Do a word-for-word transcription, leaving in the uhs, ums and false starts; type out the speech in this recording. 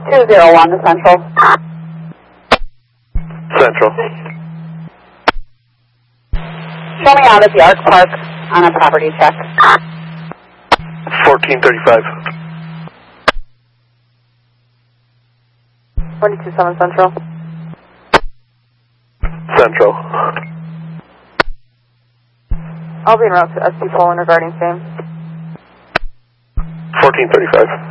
two zero one to Central. Central. Show me out at the Arc Park on a property check. fourteen thirty-five. twenty-two seven Central. Central. I'll be en route to S P Poland regarding same. fourteen thirty-five.